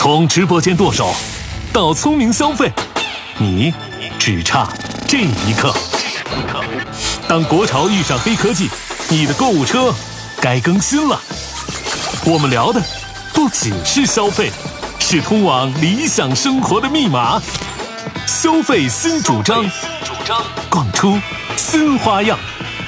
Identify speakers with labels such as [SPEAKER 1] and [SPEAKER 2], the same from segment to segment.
[SPEAKER 1] 从直播间剁手到聪明消费，你只差这一刻。当国潮遇上黑科技，你的购物车该更新了。我们聊的不仅是消费，是通往理想生活的密码。消费新主张，逛出新花样。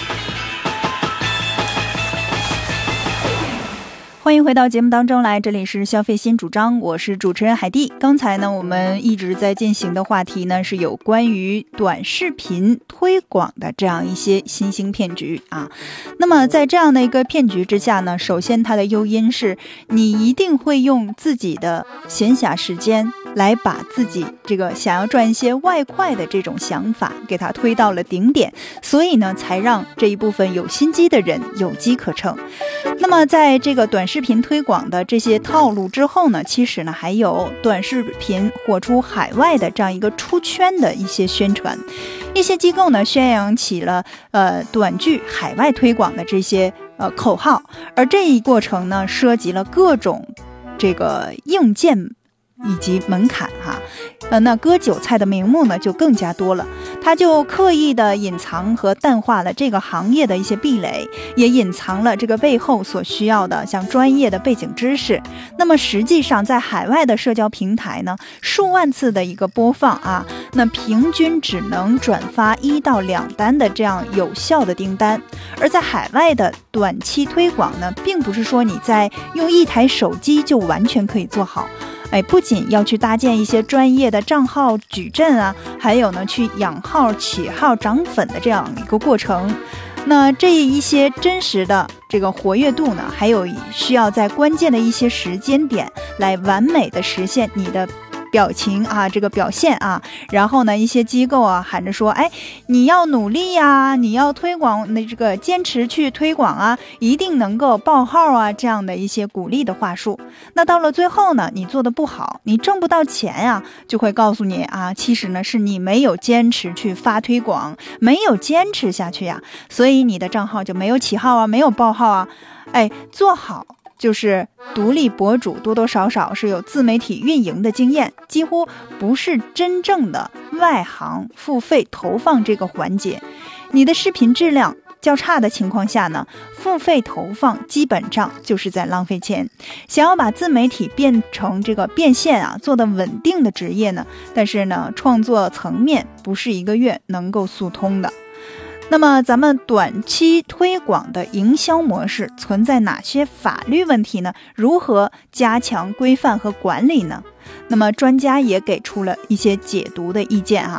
[SPEAKER 2] 欢迎回到节目当中来，这里是消费新主张，我是主持人海蒂。刚才呢，我们一直在进行的话题呢，是有关于短视频推广的这样一些新兴骗局啊。那么在这样的一个骗局之下呢，首先它的诱因是你一定会用自己的闲暇时间来把自己这个想要赚一些外快的这种想法给它推到了顶点，所以呢，才让这一部分有心机的人有机可乘。那么在这个短视频推广的这些套路之后呢，其实呢还有短视频火出海外的这样一个出圈的一些宣传，一些机构呢宣扬起了短剧海外推广的这些口号，而这一过程呢涉及了各种这个硬件以及门槛那割韭菜的名目呢就更加多了，他就刻意的隐藏和淡化了这个行业的一些壁垒，也隐藏了这个背后所需要的像专业的背景知识。那么实际上在海外的社交平台呢，数万次的一个播放那平均只能转发1到2单的这样有效的订单。而在海外的短期推广呢，并不是说你在用一台手机就完全可以做好。不仅要去搭建一些专业的账号矩阵还有呢去养号、起号、涨粉的这样一个过程。那这一些真实的这个活跃度呢，还有需要在关键的一些时间点来完美的实现你的表情这个表现然后呢一些机构喊着说你要努力你要推广这个坚持去推广一定能够爆号这样的一些鼓励的话术。那到了最后呢，你做的不好，你挣不到钱就会告诉你其实呢是你没有坚持去发推广，没有坚持下去所以你的账号就没有起号没有爆号做好就是独立博主多多少少是有自媒体运营的经验，几乎不是真正的外行付费投放这个环节。你的视频质量较差的情况下呢，付费投放基本上就是在浪费钱。想要把自媒体变成这个变现做得稳定的职业呢，但是呢创作层面不是1个月能够速通的。那么咱们短期推广的营销模式存在哪些法律问题呢？如何加强规范和管理呢？那么专家也给出了一些解读的意见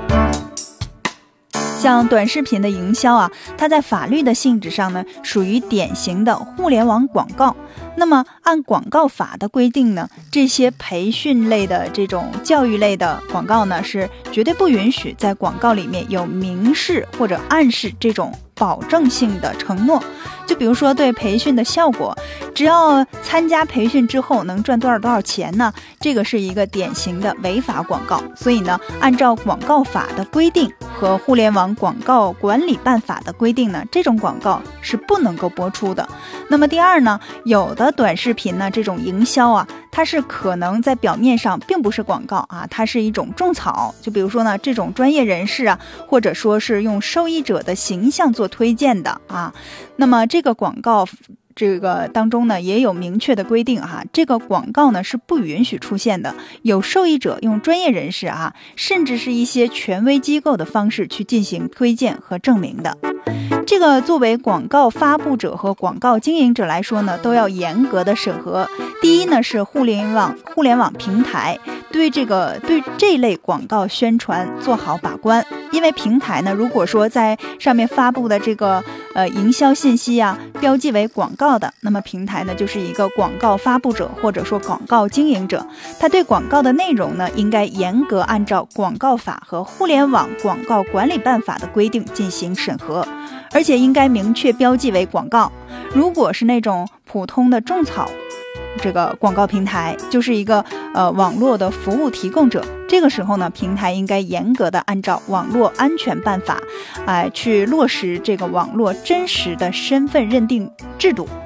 [SPEAKER 2] 像短视频的营销它在法律的性质上呢，属于典型的互联网广告。那么按广告法的规定呢，这些培训类的这种教育类的广告呢，是绝对不允许在广告里面有明示或者暗示这种保证性的承诺。就比如说对培训的效果，只要参加培训之后能赚多少钱呢，这个是一个典型的违法广告。所以呢，按照广告法的规定和互联网广告管理办法的规定呢，这种广告是不能够播出的。那么第二呢，有的短视频呢，这种营销它是可能在表面上并不是广告它是一种种草。就比如说呢，这种专业人士或者说是用受益者的形象做推荐的那么这个广告这个当中呢也有明确的规定这个广告呢是不允许出现的，有受益者用专业人士甚至是一些权威机构的方式去进行推荐和证明的。这个作为广告发布者和广告经营者来说呢，都要严格的审核。第一呢是互联网平台对这类广告宣传做好把关。因为平台呢，如果说在上面发布的这个营销信息标记为广告的，那么平台呢就是一个广告发布者或者说广告经营者，他对广告的内容呢应该严格按照广告法和互联网广告管理办法的规定进行审核，而且应该明确标记为广告。如果是那种普通的种草这个广告平台，就是一个网络的服务提供者，这个时候呢，平台应该严格的按照网络安全办法去落实这个网络真实的身份认定制度。而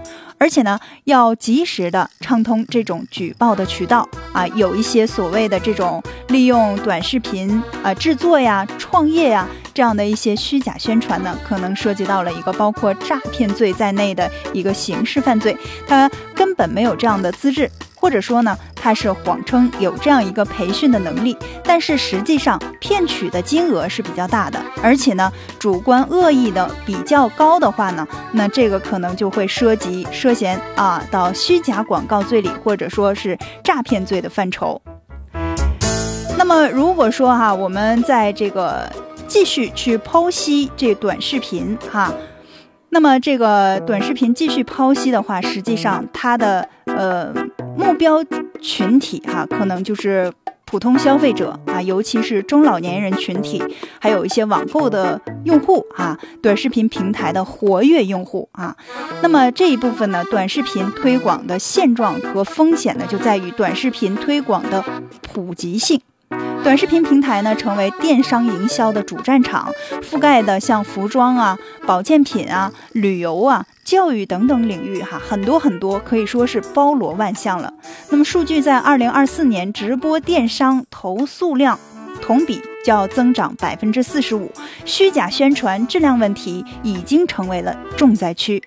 [SPEAKER 2] 而且呢，要及时的畅通这种举报的渠道啊，有一些所谓的这种利用短视频制作呀、创业呀这样的一些虚假宣传呢，可能涉及到了一个包括诈骗罪在内的一个刑事犯罪，它根本没有这样的资质。或者说呢，他是谎称有这样一个培训的能力，但是实际上骗取的金额是比较大的，而且呢，主观恶意的比较高的话呢，那这个可能就会涉嫌到虚假广告罪里，或者说是诈骗罪的范畴。那么如果说我们在这个继续去剖析这短视频那么这个短视频继续剖析的话，实际上它的目标群体可能就是普通消费者尤其是中老年人群体，还有一些网购的用户短视频平台的活跃用户那么这一部分呢，短视频推广的现状和风险呢，就在于短视频推广的普及性。短视频平台呢，成为电商营销的主战场，覆盖的像服装保健品旅游教育等等领域很多很多，可以说是包罗万象了。那么数据在2024年直播电商投诉量同比就要增长45%，虚假宣传质量问题已经成为了重灾区。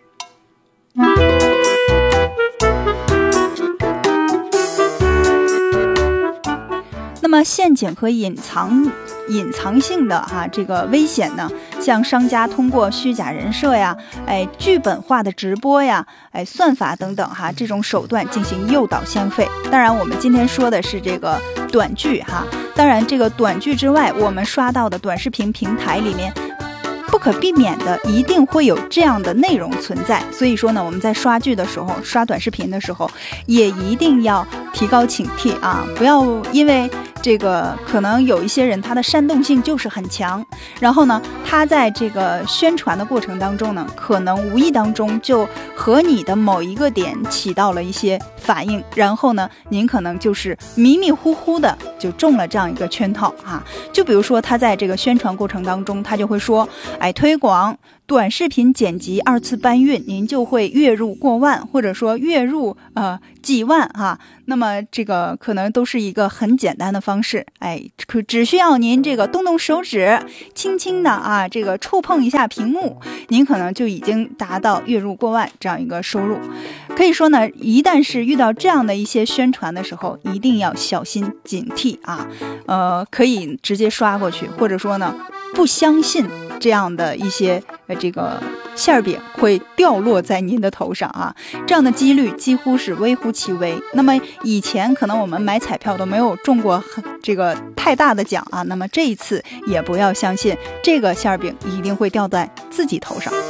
[SPEAKER 2] 那么陷阱和隐藏性的这个危险呢，像商家通过虚假人设剧本化的直播算法等等这种手段进行诱导消费。当然我们今天说的是这个短剧当然这个短剧之外，我们刷到的短视频平台里面不可避免的一定会有这样的内容存在，所以说呢，我们在刷剧的时候，刷短视频的时候，也一定要提高警惕不要因为这个可能有一些人他的煽动性就是很强，然后呢，他在这个宣传的过程当中呢，可能无意当中就和你的某一个点起到了一些反应，然后呢，您可能就是迷迷糊糊的就中了这样一个圈套就比如说他在这个宣传过程当中，他就会说推广短视频剪辑2次搬运，您就会月入过万，或者说月入几万那么这个可能都是一个很简单的方式，只需要您这个动动手指，轻轻的这个触碰一下屏幕，您可能就已经达到月入过万这样一个收入。可以说呢，一旦是遇到这样的一些宣传的时候，一定要小心警惕可以直接刷过去，或者说呢，不相信这样的一些这个馅饼会掉落在您的头上这样的几率几乎是微乎其微。那么以前可能我们买彩票都没有中过这个太大的奖那么这一次也不要相信这个馅饼一定会掉在自己头上。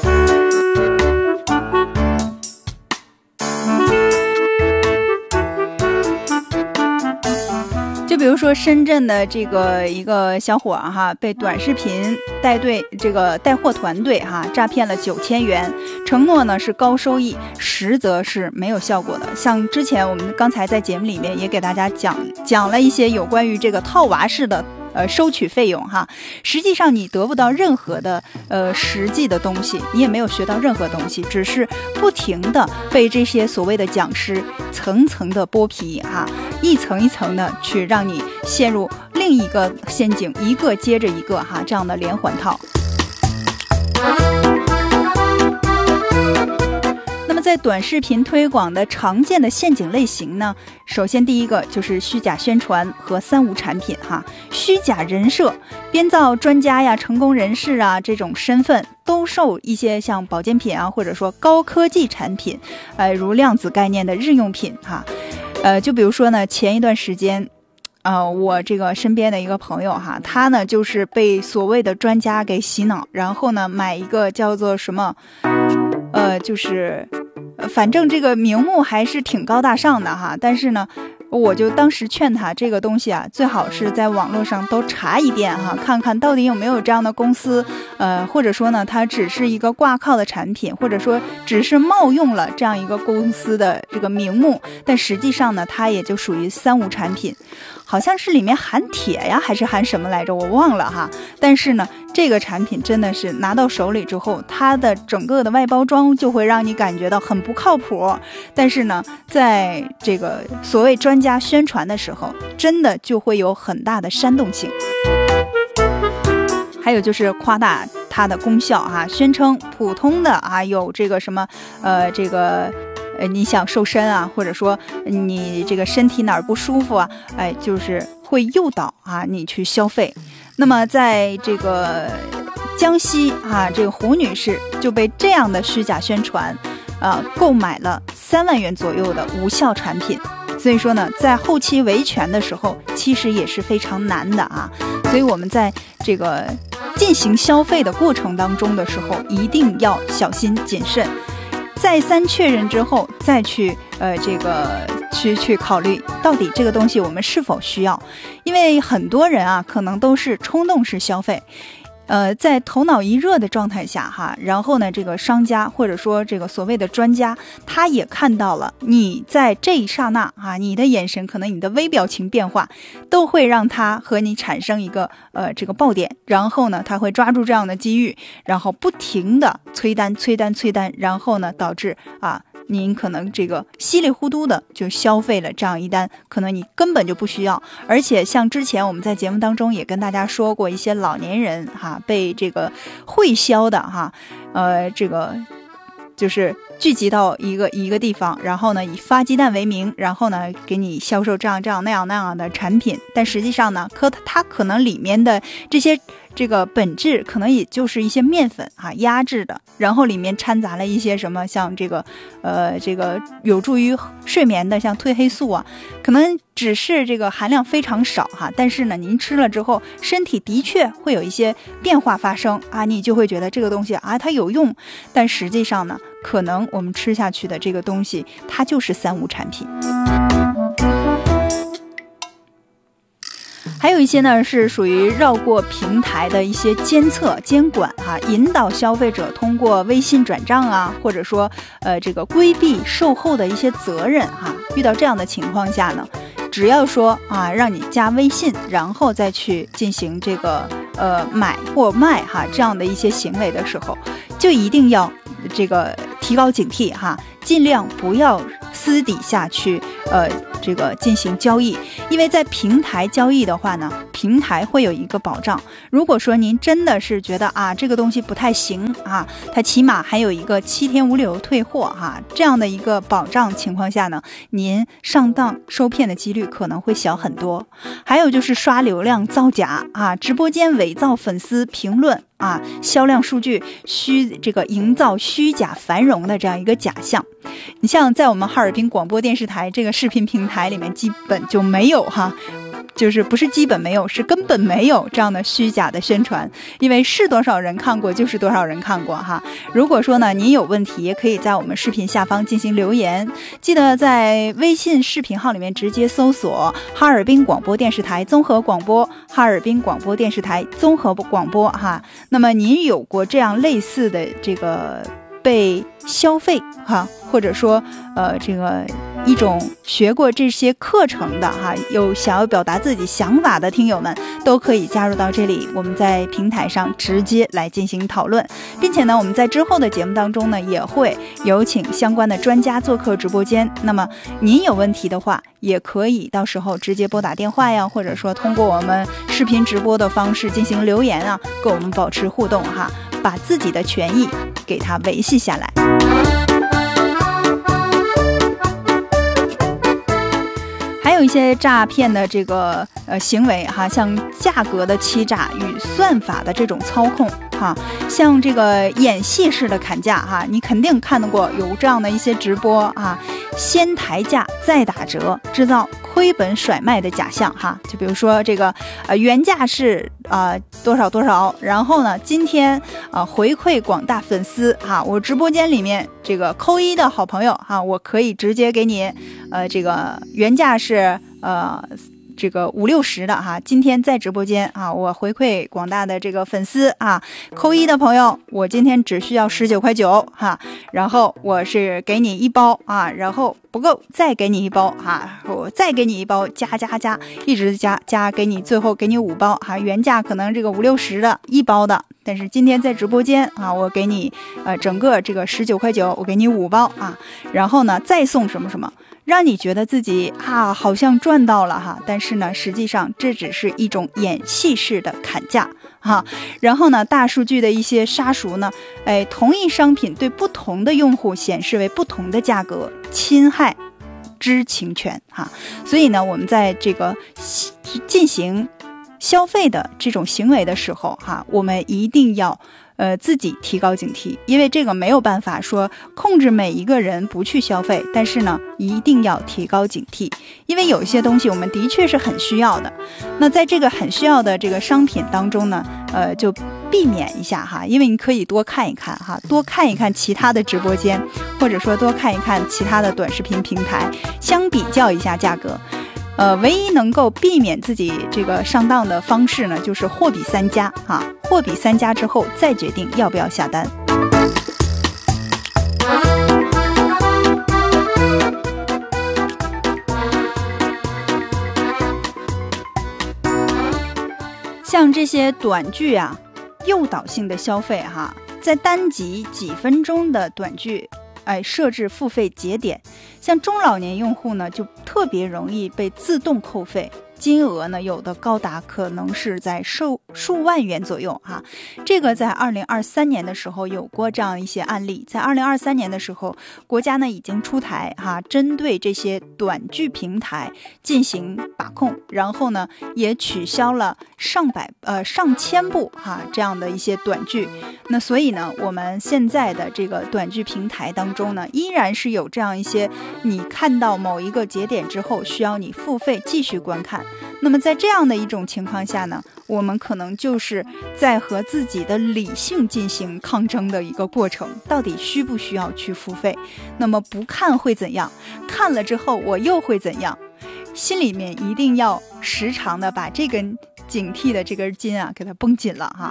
[SPEAKER 2] 就比如说深圳的这个一个小伙被短视频带货团队诈骗了9000元，承诺呢是高收益，实则是没有效果的。像之前我们刚才在节目里面也给大家讲了一些有关于这个套娃式的收取费用实际上你得不到任何的实际的东西，你也没有学到任何东西，只是不停的被这些所谓的讲师层层的剥皮一层一层的去让你陷入另一个陷阱，一个接着一个这样的连环套。那么在短视频推广的常见的陷阱类型呢，首先第一个就是虚假宣传和三无产品虚假人设，编造专家成功人士这种身份，兜售一些像保健品或者说高科技产品如量子概念的日用品就比如说呢，前一段时间我这个身边的一个朋友他呢就是被所谓的专家给洗脑，然后呢买一个叫做什么就是反正这个名目还是挺高大上的但是呢我就当时劝他这个东西最好是在网络上都查一遍看看到底有没有这样的公司或者说呢它只是一个挂靠的产品，或者说只是冒用了这样一个公司的这个名目，但实际上呢它也就属于三无产品。 好像是里面含铁呀，还是含什么来着，我忘了哈。但是呢，这个产品真的是拿到手里之后，它的整个的外包装就会让你感觉到很不靠谱。但是呢，在这个所谓专家宣传的时候，真的就会有很大的煽动性。还有就是夸大它的功效啊，宣称普通的啊有这个什么你想瘦身啊，或者说你这个身体哪儿不舒服啊，就是会诱导啊你去消费。那么在这个江西啊，这个胡女士就被这样的虚假宣传购买了3万元左右的无效产品。所以说呢，在后期维权的时候其实也是非常难的啊。所以我们在这个进行消费的过程当中的时候，一定要小心谨慎，再三确认之后再去去考虑到底这个东西我们是否需要。因为很多人啊可能都是冲动式消费，在头脑一热的状态下哈，然后呢，这个商家或者说这个所谓的专家，他也看到了你在这一刹那啊，你的眼神，可能你的微表情变化，都会让他和你产生一个这个爆点，然后呢，他会抓住这样的机遇，然后不停的催单，然后呢，导致您可能这个稀里糊涂的就消费了这样一单，可能你根本就不需要。而且像之前我们在节目当中也跟大家说过，一些老年人被这个会销的这个就是聚集到一个地方，然后呢以发鸡蛋为名，然后呢给你销售这样那样的产品，但实际上呢它可能里面的这个本质可能也就是一些面粉压制的，然后里面掺杂了一些什么像这个有助于睡眠的像褪黑素啊，可能只是这个含量非常少但是呢您吃了之后身体的确会有一些变化发生你就会觉得这个东西它有用，但实际上呢可能我们吃下去的这个东西它就是3无产品。还有一些呢是属于绕过平台的一些监测监管引导消费者通过微信转账或者说这个规避售后的一些责任遇到这样的情况下呢，只要说让你加微信，然后再去进行这个买或卖这样的一些行为的时候，就一定要这个提高警惕尽量不要私底下去这个进行交易。因为在平台交易的话呢，平台会有一个保障，如果说您真的是觉得这个东西不太行它起码还有一个7天无理由退货这样的一个保障情况下呢，您上当受骗的几率可能会小很多。还有就是刷流量造假直播间伪造粉丝评论销量数据这个营造虚假繁荣的这样一个假象。你像在我们哈尔滨广播电视台这个视频平台里面基本就没有就是不是基本没有，是根本没有这样的虚假的宣传，因为是多少人看过就是多少人看过如果说呢您有问题，也可以在我们视频下方进行留言，记得在微信视频号里面直接搜索哈尔滨广播电视台综合广播，哈尔滨广播电视台综合广播那么您有过这样类似的这个被消费或者说这个一种学过这些课程的有想要表达自己想法的听友们，都可以加入到这里，我们在平台上直接来进行讨论，并且呢我们在之后的节目当中呢也会有请相关的专家做客直播间。那么您有问题的话，也可以到时候直接拨打电话呀，或者说通过我们视频直播的方式进行留言跟我们保持互动把自己的权益给它维系下来。还有一些诈骗的这个行为像价格的欺诈与算法的这种操控像这个演戏式的砍价你肯定看到过有这样的一些直播先抬价再打折，制造亏本甩卖的假象就比如说这个原价是多少多少，然后呢今天回馈广大粉丝我直播间里面这个扣1的好朋友我可以直接给你这个原价是这个50-60的哈，今天在直播间啊，我回馈广大的这个粉丝啊，扣1的朋友，我今天只需要19.9块哈，然后我是给你1包啊，然后不够再给你1包啊，我再给你1包，加，一直加，给你最后给你5包哈，原价可能这个50-60的1包的，但是今天在直播间啊，我给你整个这个19.9块，我给你5包啊，然后呢再送什么什么，让你觉得自己啊好像赚到了哈，但是呢实际上这只是一种演戏式的砍价哈。然后呢大数据的一些杀熟呢，同一商品对不同的用户显示为不同的价格，侵害知情权哈。所以呢我们在这个进行消费的这种行为的时候哈，我们一定要自己提高警惕，因为这个没有办法说控制每一个人不去消费，但是呢一定要提高警惕，因为有一些东西我们的确是很需要的，那在这个很需要的这个商品当中呢就避免一下哈，因为你可以多看一看哈，多看一看其他的直播间，或者说多看一看其他的短视频平台，相比较一下价格。唯一能够避免自己这个上当的方式呢，就是货比三家啊，货比三家之后再决定要不要下单。像这些短剧啊，诱导性的消费哈，在单集几分钟的短剧设置付费节点，像中老年用户呢就特别容易被自动扣费，金额呢有的高达可能是在数万元左右哈。这个在2023年的时候有过这样一些案例，在2023年的时候，国家呢已经出台哈，针对这些短剧平台进行把控，然后呢也取消了上千部哈这样的一些短剧。那所以呢，我们现在的这个短剧平台当中呢，依然是有这样一些，你看到某一个节点之后，需要你付费继续观看。那么在这样的一种情况下呢，我们可能就是在和自己的理性进行抗争的一个过程，到底需不需要去付费？那么不看会怎样？看了之后我又会怎样？心里面一定要时常的把这根警惕的这根筋啊给它绷紧了哈。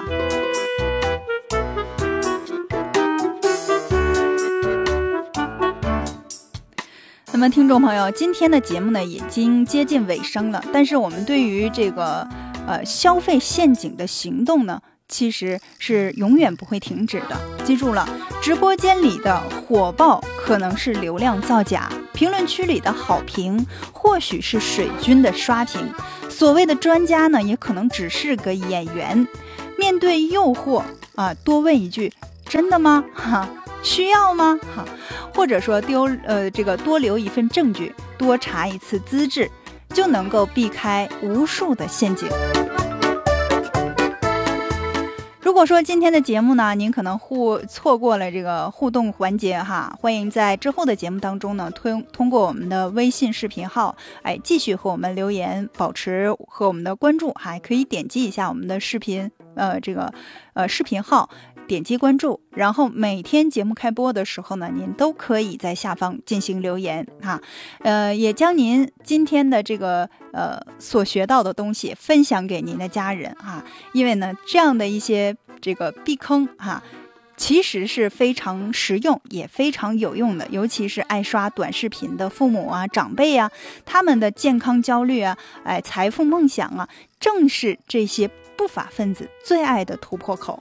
[SPEAKER 2] 那么听众朋友，今天的节目呢已经接近尾声了，但是我们对于这个消费陷阱的行动呢，其实是永远不会停止的。记住了，直播间里的火爆可能是流量造假，评论区里的好评或许是水军的刷屏，所谓的专家呢也可能只是个演员。面对诱惑啊，多问一句，真的吗？哈，需要吗？哈，或者说多留一份证据，多查一次资质，就能够避开无数的陷阱。如果说今天的节目呢，您可能错过了这个互动环节哈，欢迎在之后的节目当中呢，通过我们的微信视频号，继续和我们留言，保持和我们的关注，还可以点击一下我们的视频，视频号。点击关注，然后每天节目开播的时候呢，您都可以在下方进行留言哈，也将您今天的这个所学到的东西分享给您的家人哈，因为呢这样的一些这个避坑哈，其实是非常实用也非常有用的，尤其是爱刷短视频的父母啊、长辈啊，他们的健康焦虑啊、财富梦想啊，正是这些不法分子最爱的突破口。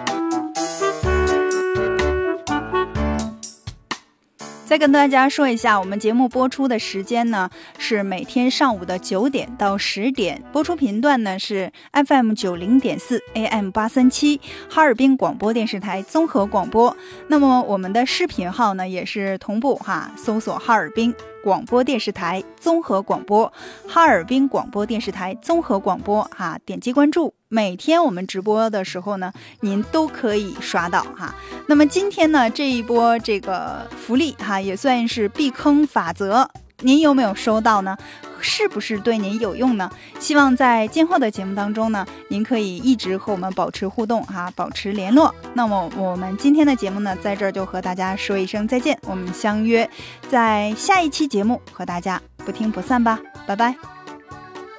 [SPEAKER 2] 再跟大家说一下，我们节目播出的时间呢是每天上午的9点到10点，播出频段呢是 FM 90.4 AM 837哈尔滨广播电视台综合广播。那么我们的视频号呢也是同步哈，搜索哈尔滨广播电视台综合广播，哈尔滨广播电视台综合广播哈，点击关注。每天我们直播的时候呢，您都可以刷到哈。那么今天呢，这一波这个福利哈，也算是避坑法则，您有没有收到呢？是不是对您有用呢？希望在今后的节目当中呢，您可以一直和我们保持互动哈，保持联络。那么我们今天的节目呢，在这儿就和大家说一声再见，我们相约在下一期节目和大家不听不散吧，拜拜。